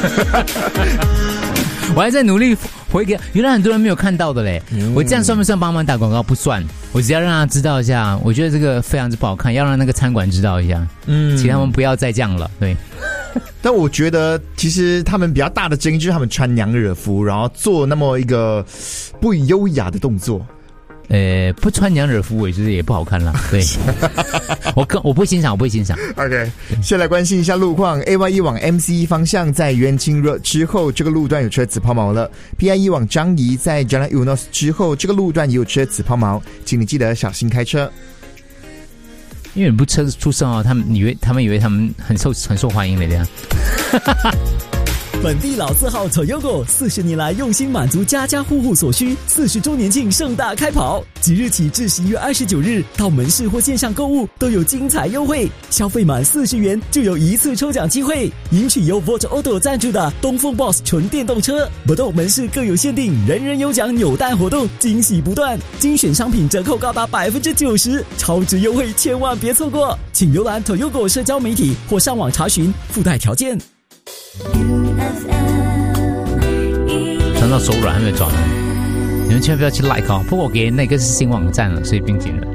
我还在努力回给，原来很多人没有看到的嘞。我这样算不算帮忙打广告？不算，我只要让他知道一下，我觉得这个非常之不好看，要让那个餐馆知道一下，请他们不要再这样了。对。 但我觉得其实他们比较大的争议就是他们穿娘惹服，然后做那么一个不优雅的动作。 不穿娘惹服，我觉得也不好看啦。对，我不会欣赏，我不会欣赏。 OK， 先来关心一下路况。AY1 往 MC 方向在元清热之后，这个路段有车子抛锚了。PI1 往张仪在 Jalan Eunos 之后，这个路段也有车子抛锚，请你记得小心开车。 因为你不车子出声哦，他们以为他们很受欢迎的这样。 本地老字号 Toyota 40年来用心满足家家户户所需，40周年庆盛大开跑，即日起至11月29日，到门市或线上购物都有精彩优惠，消费满40元就有一次抽奖机会，赢取由 Volt Auto 赞助的东风 Boss 纯电动车。不动门市各有限定，人人有奖扭蛋活动，惊喜不断，精选商品折扣高达 90%， 超值优惠千万别错过，请浏览 Toyota 社交媒体或上网查询附带条件。 传到手软还没有转，你们千万不要去 like 哦。不过我给那个是新网站了，所以并紧了。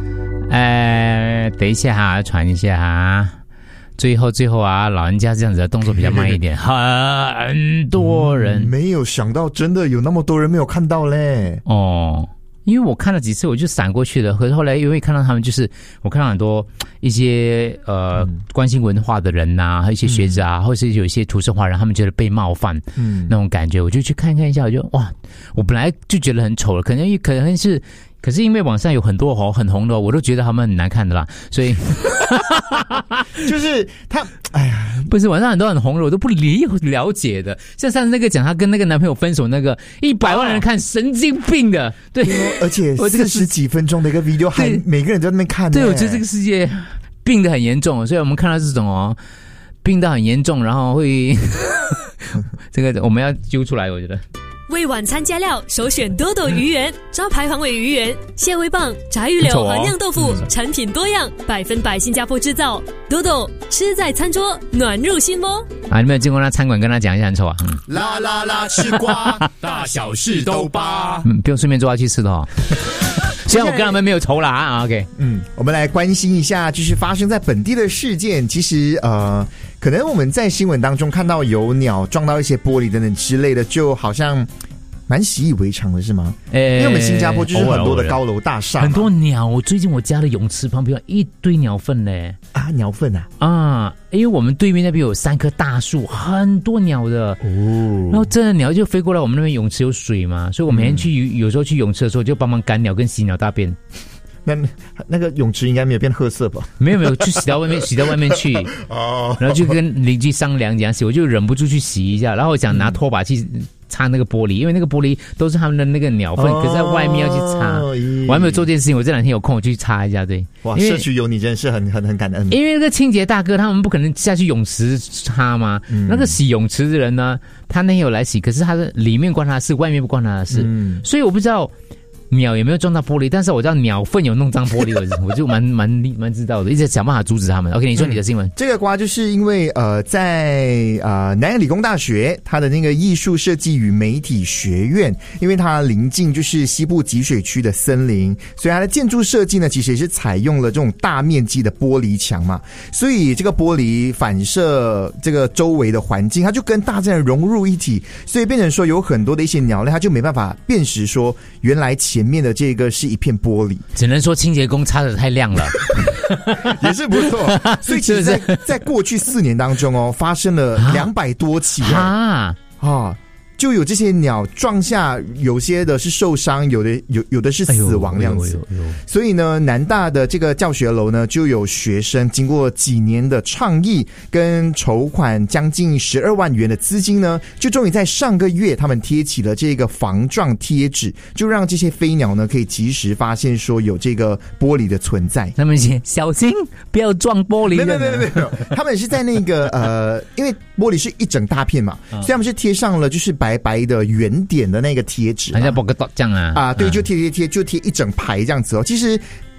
等一下哈，传一下哈。最后啊，老人家这样子的动作比较慢一点，很多人没有想到，真的有那么多人没有看到嘞。 哦。因为我看了几次我就闪过去了，可是后来因为看到他们就是我看到很多一些关心文化的人啊，还有一些学者啊，或是有一些土生华人，他们觉得被冒犯，那种感觉，我就去看一下，我就哇，我本来就觉得很丑了，可能是。可是因为网上有很多很红的，我都觉得他们很难看的啦，所以就是他，哎呀， 不是网上很多很红的，我都不了解的。像上次那个讲她跟那个男朋友分手那个，100万人看，神经病的，对， 而且40几分钟的一个 video， 还每个人都在那边看。 对，我觉得这个世界病得很严重，所以我们看到这种病得很严重，然后会这个我们要揪出来，我觉得。 为晚餐加料，首选多多鱼圆，招牌黄尾鱼圆、蟹味棒、炸鱼柳和酿豆腐，产品多样，100%新加坡制造。多多吃在餐桌，暖入心窝。 你有没有经过那餐馆跟他讲一下很丑啊？ 啦啦啦，吃瓜，大小事都扒。 不用顺便坐下去吃的哦。虽然我跟他们没有仇啦啊 ，OK， 我们来关心一下，就是发生在本地的事件。其实可能我们在新闻当中看到有鸟撞到一些玻璃等等之类的，就好像蛮习以为常的，是吗？因为我们新加坡就是很多的高楼大厦， 很多鸟。最近我家的泳池旁边有一堆鸟粪嘞。 啊，鸟粪啊！因为我们对面那边有3棵大树，很多鸟的哦。然后真的鸟就飞过来，我们那边泳池有水嘛，所以我每天有时候去泳池的时候就帮忙赶鸟跟洗鸟大便。 那个泳池应该没有变褐色吧？ 没有，去洗到外面去哦。然后就跟邻居商量讲洗，我就忍不住去洗一下，然后我想拿拖把去擦那个玻璃，因为那个玻璃都是他们的那个鸟粪，可是在外面要去擦。我还没有做这件事情，我这2天有空我去擦一下。对， 哇，社区有你真的是很感恩。 因为那个清洁大哥他们不可能下去泳池擦嘛，那个洗泳池的人呢，他那天有来洗，可是他的里面关他的事，外面不关他的事，所以我不知道。鸟有没有撞到玻璃？但是我知道鸟粪有弄脏玻璃，我就蛮知道的，一直想办法阻止他们。OK， 你说你的新闻。 这个瓜就是因为在南洋理工大学，它的那个艺术设计与媒体学院，因为它临近就是西部集水区的森林，所以它的建筑设计呢，其实也是采用了这种大面积的玻璃墙嘛，所以这个玻璃反射这个周围的环境，它就跟大自然融入一体，所以变成说有很多的一些鸟类，它就没办法辨识说原来前面的这个是一片玻璃， 只能说清洁工擦得太亮了， 也是不错。所以其实在过去4年当中发生了200多起就有这些鸟撞下，有些的是受伤，有的是死亡这样子。所以呢，南大的这个教学楼呢，就有学生经过几年的倡议跟筹款将近12万元的资金呢，就终于在上个月他们贴起了这个防撞贴纸，就让这些飞鸟呢可以及时发现说有这个玻璃的存在。 他们写小心不要撞玻璃。 没有，他们是在那个因为玻璃是一整大片嘛，所以他们是贴上了就是白的圆点的那个贴纸， 好像包个这样啊， 对，就贴一整排这样子哦。其实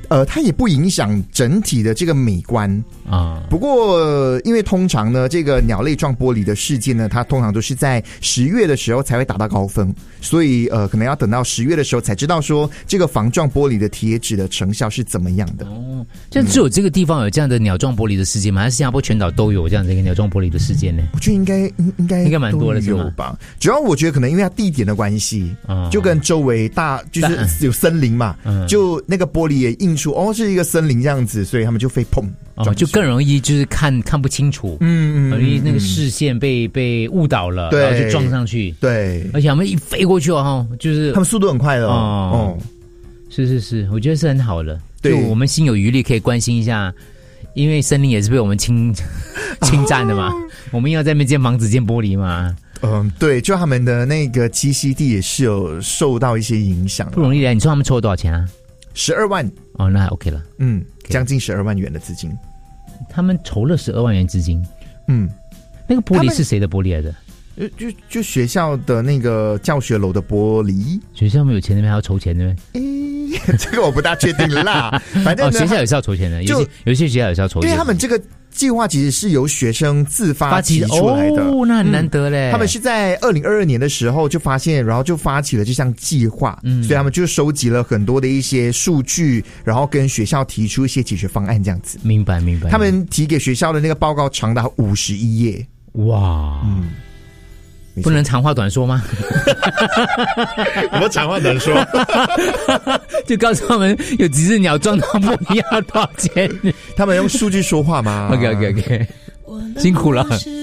它也不影响整体的这个美观啊。不过，因为通常呢，这个鸟类撞玻璃的事件呢，它通常都是在10月的时候才会达到高峰，所以可能要等到10月的时候才知道说这个防撞玻璃的贴纸的成效是怎么样的。 哦，就只有这个地方有这样的鸟撞玻璃的事件吗？还是新加坡全岛都有这样的一个鸟撞玻璃的事件呢？ 我觉得应该蛮多的，是吗？ 吧。主要我觉得可能因为它地点的关系，就跟周围就是有森林嘛，就那个玻璃也映出是一个森林这样子，所以他们就会碰。 就更容易就是看不清楚，因为那个视线被误导了，然后就撞上去， 对， 而且他们一飞过去就是他们速度很快的是，我觉得是很好的， 对， 就我们心有余力可以关心一下，因为森林也是被我们侵占的嘛，我们要在那边建房子建玻璃嘛， 对，就他们的那个栖息地也是有受到一些影响， 不容易的。你说他们抽了多少钱啊 ？12万那还 OK 了， 将近12万元的资金。 他们筹了12万元资金，那个玻璃是谁的玻璃来的？ 就学校的那个教学楼的玻璃。 学校没有钱那边还要筹钱对不对？这个我不大确定啦。反正学校也是要筹钱的，有些学校也是要筹钱， 因为他们这个计划其实是由学生自发提出来的， 那很难得嘞。 他们是在2022年的时候就发现，然后就发起了这项计划，所以他们就收集了很多的一些数据，然后跟学校提出一些解决方案，这样子。 明白。 他们提给学校的那个报告长达51页， 哇，不能长话短说吗？ 什么长话短说？ 就告诉他们有几只鸟撞到玻璃要多少钱？ 他们用数据说话吗？ OK， 辛苦了。